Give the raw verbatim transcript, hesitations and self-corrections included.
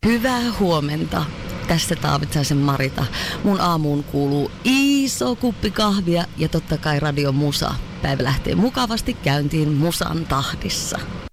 Hyvää huomenta. Tässä Taavitsaisen Marita. Mun aamuun kuuluu iso kuppi kahvia ja totta kai Radio Musa. Päivä lähtee mukavasti käyntiin musan tahdissa.